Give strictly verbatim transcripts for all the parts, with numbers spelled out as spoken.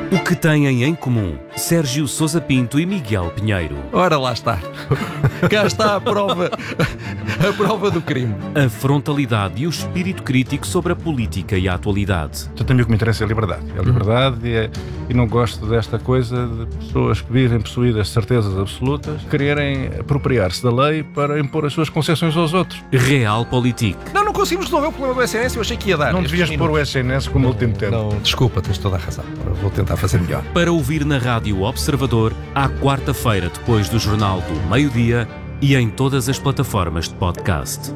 O que têm em comum Sérgio Sousa Pinto e Miguel Pinheiro? Ora, lá está. Cá está a prova, a prova do crime. A frontalidade e o espírito crítico sobre a política e a atualidade. Eu tenho o que me interessa é a liberdade. É a liberdade e, é, e não gosto desta coisa de pessoas que vivem possuídas de certezas absolutas, quererem apropriar-se da lei para impor as suas concessões aos outros. Realpolitik. Não, não conseguimos resolver o problema do S N S, eu achei que ia dar. Não devias pôr o S N S como último tempo. Não, desculpa, tens toda a razão. Vou tentar fazer melhor. Para ouvir na Rádio Observador, à quarta-feira, depois do Jornal do Meio-Dia e em todas as plataformas de podcast.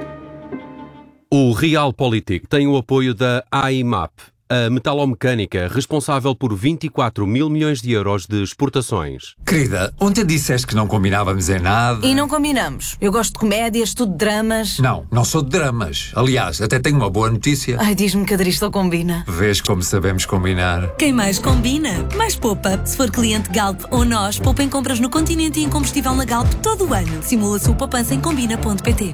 O Realpolitik tem o apoio da A I M A P, a metalomecânica responsável por vinte e quatro mil milhões de euros de exportações. Querida, ontem disseste que não combinávamos em nada. E não combinamos. Eu gosto de comédias, tudo de dramas. Não, não sou de dramas. Aliás, até tenho uma boa notícia. Ai, diz-me que a Dristol combina. Vês como sabemos combinar. Quem mais combina, mais poupa. Se for cliente Galp ou nós, poupa em compras no Continente e em combustível na Galp todo o ano. Simula a sua poupança em combina ponto pt.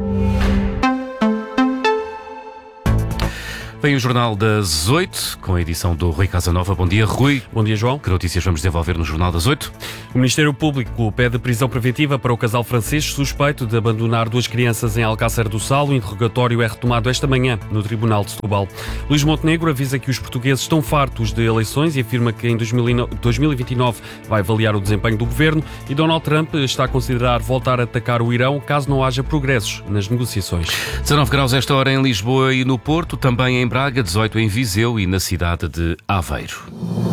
Vem o Jornal das oito, com a edição do Rui Casanova. Bom dia, Rui. Bom dia, João. Que notícias vamos desenvolver no Jornal das oito? O Ministério Público pede prisão preventiva para o casal francês suspeito de abandonar duas crianças em Alcácer do Sal. O interrogatório é retomado esta manhã no Tribunal de Setúbal. Luís Montenegro avisa que os portugueses estão fartos de eleições e afirma que em dois mil e vinte e nove vai avaliar o desempenho do governo. E Donald Trump está a considerar voltar a atacar o Irão caso não haja progressos nas negociações. dezanove graus esta hora em Lisboa e no Porto, também em Braga, dezoito em Viseu e na cidade de Aveiro.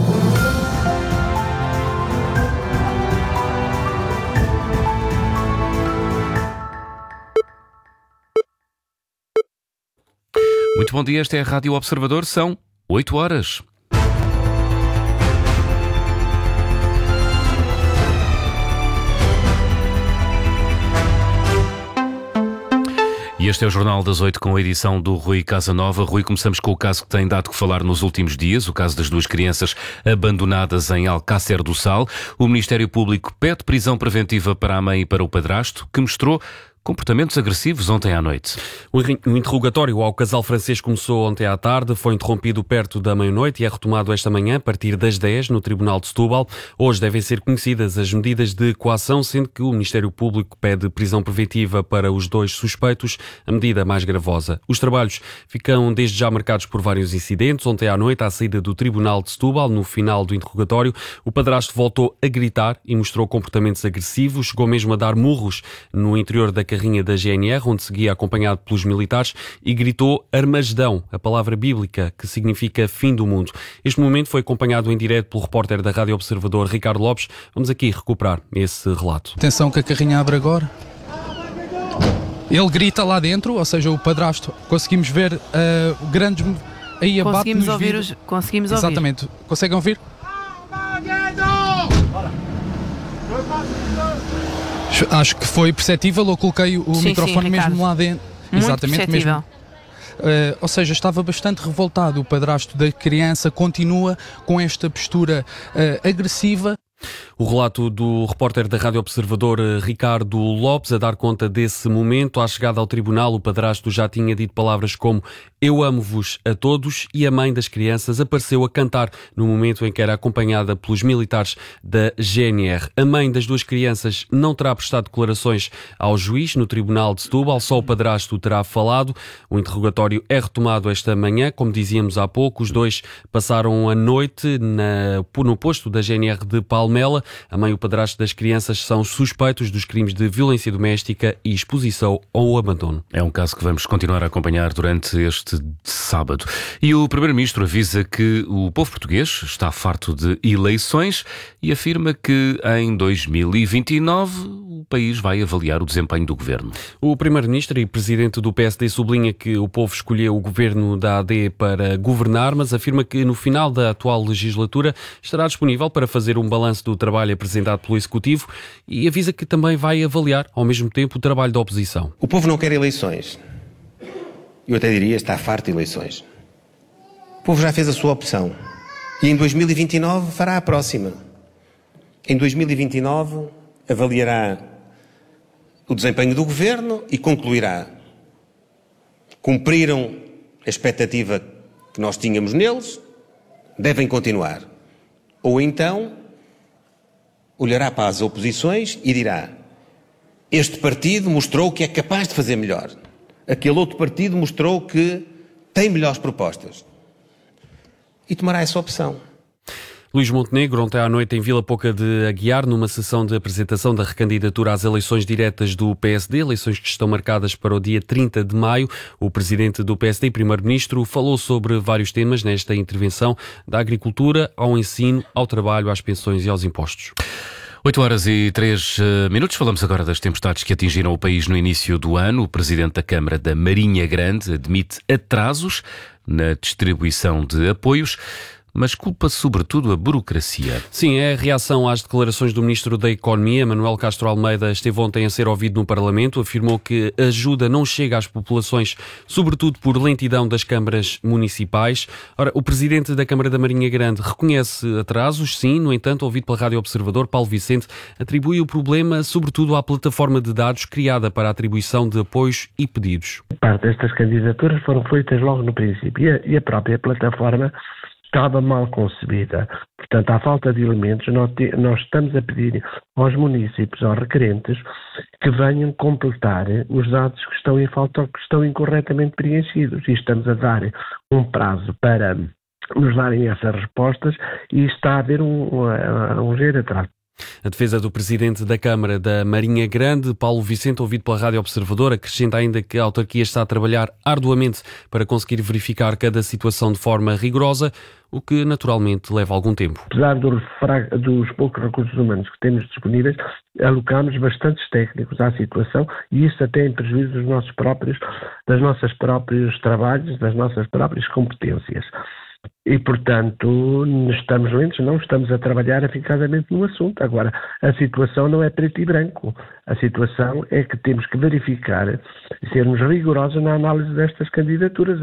Muito bom dia, esta é a Rádio Observador, são oito horas. E este é o Jornal das oito com a edição do Rui Casanova. Rui, começamos com o caso que tem dado que falar nos últimos dias, o caso das duas crianças abandonadas em Alcácer do Sal. O Ministério Público pede prisão preventiva para a mãe e para o padrasto, que mostrou comportamentos agressivos ontem à noite. O interrogatório ao casal francês começou ontem à tarde, foi interrompido perto da meia-noite e é retomado esta manhã a partir das dez no Tribunal de Setúbal. Hoje devem ser conhecidas as medidas de coação, sendo que o Ministério Público pede prisão preventiva para os dois suspeitos, a medida mais gravosa. Os trabalhos ficam desde já marcados por vários incidentes. Ontem à noite, à saída do Tribunal de Setúbal, no final do interrogatório, o padrasto voltou a gritar e mostrou comportamentos agressivos, chegou mesmo a dar murros no interior da carrinha da G N R, onde seguia acompanhado pelos militares, e gritou Armagedão, a palavra bíblica que significa fim do mundo. Este momento foi acompanhado em direto pelo repórter da Rádio Observador, Ricardo Lopes. Vamos aqui recuperar esse relato. Atenção que a carrinha abre agora. Ele grita lá dentro, ou seja, o padrasto. Conseguimos ver uh, grandes... Aí abate conseguimos nos ouvir vidros. os, Conseguimos ouvir. Exatamente. Conseguem ouvir? Acho que foi perceptível, eu coloquei o sim, microfone sim, mesmo lá dentro. Muito Exatamente perceptível. mesmo. Uh, ou seja, estava bastante revoltado. O padrasto da criança continua com esta postura uh, agressiva. O relato do repórter da Rádio Observador, Ricardo Lopes, a dar conta desse momento. À chegada ao tribunal, o padrasto já tinha dito palavras como "Eu amo-vos a todos", e a mãe das crianças apareceu a cantar no momento em que era acompanhada pelos militares da G N R. A mãe das duas crianças não terá prestado declarações ao juiz no Tribunal de Setúbal, só o padrasto terá falado. O interrogatório é retomado esta manhã, como dizíamos há pouco. Os dois passaram a noite na, no posto da G N R de Palmela. A mãe e o padrasto das crianças são suspeitos dos crimes de violência doméstica e exposição ao abandono. É um caso que vamos continuar a acompanhar durante este sábado. E o Primeiro-Ministro avisa que o povo português está farto de eleições e afirma que em dois mil e vinte e nove o país vai avaliar o desempenho do governo. O Primeiro-Ministro e Presidente do P S D sublinha que o povo escolheu o governo da A D para governar, mas afirma que no final da atual legislatura estará disponível para fazer um balanço do trabalho apresentado pelo Executivo e avisa que também vai avaliar ao mesmo tempo o trabalho da oposição. O povo não quer eleições. Eu até diria está farto de eleições. O povo já fez a sua opção e em dois mil e vinte e nove fará a próxima. Em dois mil e vinte e nove avaliará o desempenho do governo e concluirá: cumpriram a expectativa que nós tínhamos neles, devem continuar. Ou então olhará para as oposições e dirá: este partido mostrou que é capaz de fazer melhor. Aquele outro partido mostrou que tem melhores propostas. E tomará essa opção. Luís Montenegro, ontem à noite em Vila Pouca de Aguiar, numa sessão de apresentação da recandidatura às eleições diretas do P S D, eleições que estão marcadas para o dia trinta de maio, o presidente do P S D e primeiro-ministro falou sobre vários temas nesta intervenção, da agricultura ao ensino, ao trabalho, às pensões e aos impostos. oito horas e três minutos. Falamos agora das tempestades que atingiram o país no início do ano. O presidente da Câmara da Marinha Grande admite atrasos na distribuição de apoios, mas culpa sobretudo a burocracia. Sim, é a reação às declarações do Ministro da Economia. Manuel Castro Almeida esteve ontem a ser ouvido no Parlamento, afirmou que a ajuda não chega às populações, sobretudo por lentidão das câmaras municipais. Ora, o Presidente da Câmara da Marinha Grande reconhece atrasos, sim, no entanto, ouvido pela Rádio Observador, Paulo Vicente atribui o problema sobretudo à plataforma de dados criada para a atribuição de apoios e pedidos. Parte destas candidaturas foram feitas logo no princípio e a, e a própria plataforma estava mal concebida. Portanto, à falta de elementos, nós, te, nós estamos a pedir aos municípios, aos requerentes, que venham completar os dados que estão em falta ou que estão incorretamente preenchidos. E estamos a dar um prazo para nos darem essas respostas e está a haver um, um, um ligeiro atraso. A defesa do Presidente da Câmara da Marinha Grande, Paulo Vicente, ouvido pela Rádio Observador, acrescenta ainda que a autarquia está a trabalhar arduamente para conseguir verificar cada situação de forma rigorosa, o que naturalmente leva algum tempo. Apesar dos, dos poucos recursos humanos que temos disponíveis, alocamos bastantes técnicos à situação e isso até em prejuízo dos nossos próprios, das nossas próprios trabalhos, das nossas próprias competências. E, portanto, estamos lentos, não estamos a trabalhar eficazmente no assunto. Agora, a situação não é preto e branco. A situação é que temos que verificar e sermos rigorosos na análise destas candidaturas.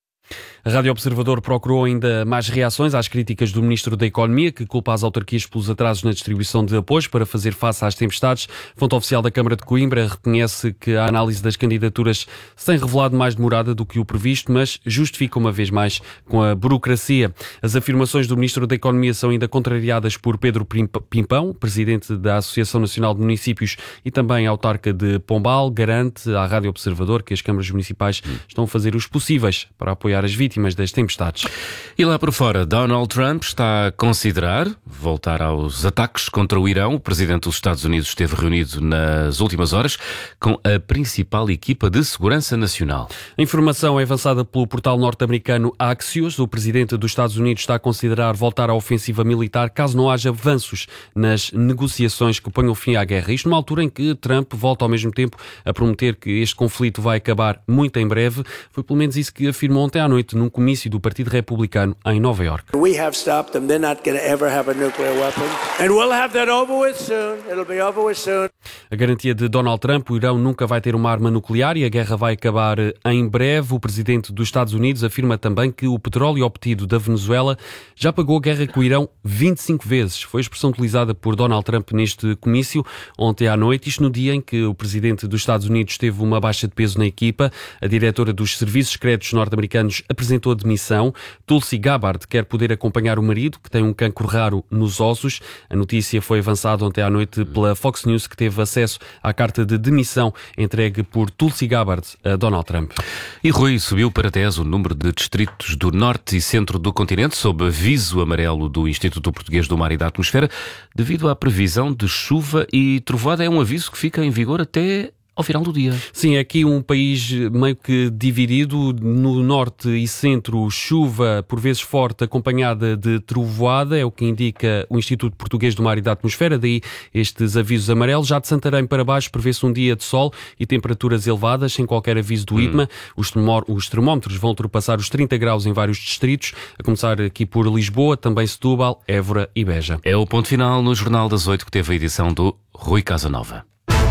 A Rádio Observador procurou ainda mais reações às críticas do Ministro da Economia, que culpa as autarquias pelos atrasos na distribuição de apoios para fazer face às tempestades. Fonte oficial da Câmara de Coimbra reconhece que a análise das candidaturas se tem revelado mais demorada do que o previsto, mas justifica uma vez mais com a burocracia. As afirmações do Ministro da Economia são ainda contrariadas por Pedro Pimpão, Presidente da Associação Nacional de Municípios e também autarca de Pombal. Garante à Rádio Observador que as câmaras municipais estão a fazer os possíveis para apoiar as vítimas das tempestades. E lá por fora, Donald Trump está a considerar voltar aos ataques contra o Irão. O presidente dos Estados Unidos esteve reunido nas últimas horas com a principal equipa de segurança nacional. A informação é avançada pelo portal norte-americano Axios. O presidente dos Estados Unidos está a considerar voltar à ofensiva militar caso não haja avanços nas negociações que ponham fim à guerra. Isto numa altura em que Trump volta ao mesmo tempo a prometer que este conflito vai acabar muito em breve. Foi pelo menos isso que afirmou ontem à noite num comício do Partido Republicano em Nova Iorque. We have stopped them. They're not going to ever have a nuclear weapon. And we'll have that over with soon. It'll be over with soon. A garantia de Donald Trump, o Irão nunca vai ter uma arma nuclear e a guerra vai acabar em breve. O presidente dos Estados Unidos afirma também que o petróleo obtido da Venezuela já pagou a guerra com o Irão vinte e cinco vezes. Foi a expressão utilizada por Donald Trump neste comício ontem à noite, isto no dia em que o presidente dos Estados Unidos teve uma baixa de peso na equipa. A diretora dos serviços secretos norte-americanos apresentou a demissão. Tulsi Gabbard quer poder acompanhar o marido, que tem um cancro raro nos ossos. A notícia foi avançada ontem à noite pela Fox News, que teve acesso à carta de demissão entregue por Tulsi Gabbard a Donald Trump. E Rui, subiu para dez o número de distritos do norte e centro do continente sob aviso amarelo do Instituto Português do Mar e da Atmosfera devido à previsão de chuva e trovoada. É um aviso que fica em vigor até ao final do dia. Sim, é aqui um país meio que dividido. No norte e centro, chuva por vezes forte acompanhada de trovoada, é o que indica o Instituto Português do Mar e da Atmosfera, daí estes avisos amarelos. Já de Santarém para baixo prevê-se um dia de sol e temperaturas elevadas, sem qualquer aviso do IPMA. Hum. Os, os termómetros vão ultrapassar os trinta graus em vários distritos, a começar aqui por Lisboa, também Setúbal, Évora e Beja. É o ponto final no Jornal das Oito, que teve a edição do Rui Casanova.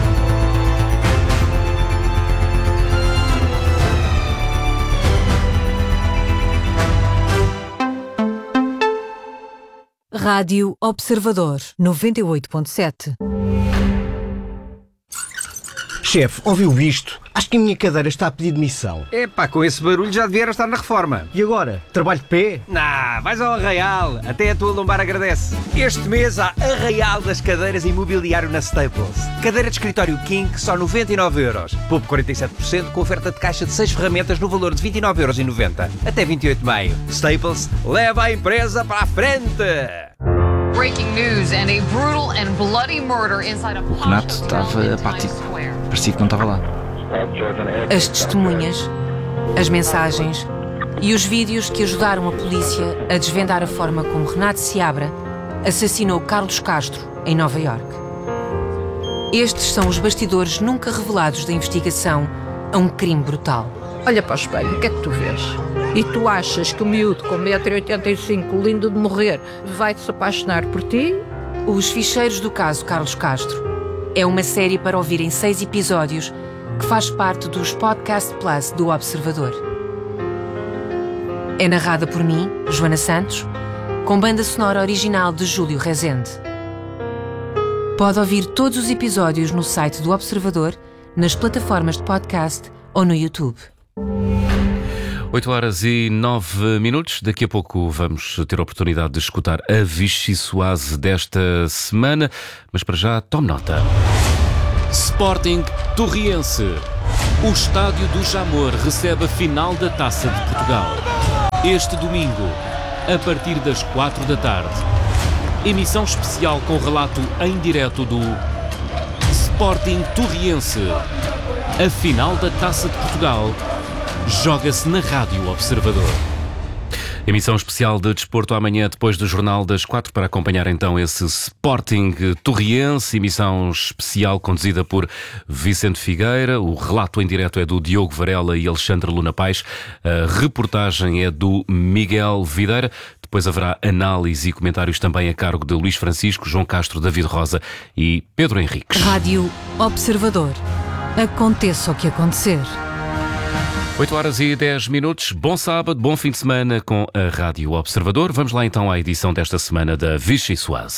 Rádio Observador noventa e oito ponto sete. Chefe, ouviu isto? Acho que a minha cadeira está a pedir demissão. Epá, com esse barulho já devia estar na reforma. E agora? Trabalho de pé? Nah, vais ao Arraial. Até a tua lombar agradece. Este mês há Arraial das cadeiras e mobiliário na Staples. Cadeira de escritório King, só noventa e nove euros. Poupe quarenta e sete por cento com oferta de caixa de seis ferramentas no valor de vinte e nove euros e noventa. Até vinte e oito de maio. Staples, leva a empresa para a frente. Breaking news and a brutal and bloody murder inside a O Renato estava apático. Parecia que não estava lá. As testemunhas, as mensagens e os vídeos que ajudaram a polícia a desvendar a forma como Renato Seabra assassinou Carlos Castro em Nova Iorque. Estes são os bastidores nunca revelados da investigação a um crime brutal. Olha para o espelho, o que é que tu vês? E tu achas que o miúdo com um metro e oitenta e cinco, lindo de morrer, vai-te apaixonar por ti? Os Ficheiros do Caso Carlos Castro é uma série para ouvir em seis episódios que faz parte dos Podcast Plus do Observador. É narrada por mim, Joana Santos, com banda sonora original de Júlio Rezende. Pode ouvir todos os episódios no site do Observador, nas plataformas de podcast ou no YouTube. oito horas e nove minutos. Daqui a pouco vamos ter a oportunidade de escutar a Vichy Soase desta semana, mas para já, tome nota. Sporting Torriense. O estádio do Jamor recebe a final da Taça de Portugal. Este domingo, a partir das quatro da tarde. Emissão especial com relato em direto do Sporting Torriense. A final da Taça de Portugal joga-se na Rádio Observador. Emissão especial de desporto amanhã, depois do Jornal das Quatro, para acompanhar então esse Sporting Torriense. Emissão especial conduzida por Vicente Figueira. O relato em direto é do Diogo Varela e Alexandre Luna Paes. A reportagem é do Miguel Videira. Depois haverá análise e comentários também a cargo de Luís Francisco, João Castro, David Rosa e Pedro Henriques. Rádio Observador. Aconteça o que acontecer. oito horas e dez minutos. Bom sábado, bom fim de semana com a Rádio Observador. Vamos lá então à edição desta semana da Vichy Soase.